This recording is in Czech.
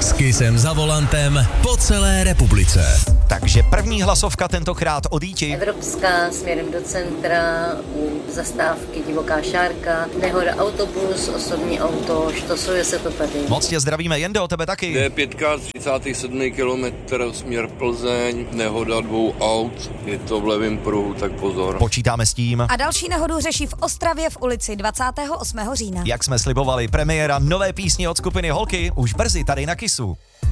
S Kissem za volantem po celé republice. Takže první hlasovka tentokrát od Jíti. Evropská směrem do centra, u zastávky Divoká šárka, nehoda autobus, osobní auto, štosuje se to tady. Moc tě zdravíme, Jendo, tebe taky. D5, 37 kilometr, směr Plzeň, nehoda 2 aut, je to v levém pruhu, tak pozor. Počítáme s tím. A další nehodu řeší v Ostravě v ulici 28. října. Jak jsme slibovali, premiéra nové písně od skupiny Holky už brzy tady na Kissu.